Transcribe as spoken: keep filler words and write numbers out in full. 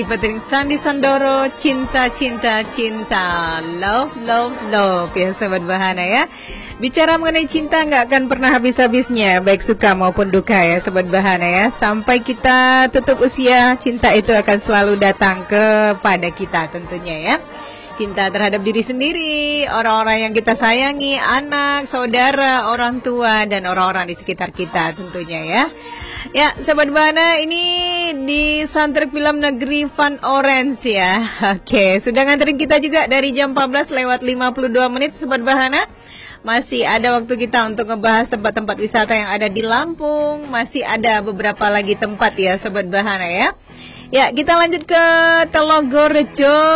Petring Sandi Sandoro, cinta, cinta, cinta, love, love, love, ya Sobat Bahana ya. Bicara mengenai cinta nggak akan pernah habis-habisnya, baik suka maupun duka ya Sobat Bahana ya. Sampai kita tutup usia, cinta itu akan selalu datang kepada kita tentunya ya. Cinta terhadap diri sendiri, orang-orang yang kita sayangi, anak, saudara, orang tua, dan orang-orang di sekitar kita tentunya ya. Ya, Sobat Bahana, ini di Soundtrack Film Negeri Fun Orange ya. Oke, sudah nganterin kita juga dari jam empat belas lewat lima puluh dua menit Sobat Bahana. Masih ada waktu kita untuk ngebahas tempat-tempat wisata yang ada di Lampung. Masih ada beberapa lagi tempat ya Sobat Bahana ya. Ya, kita lanjut ke Telogorejo.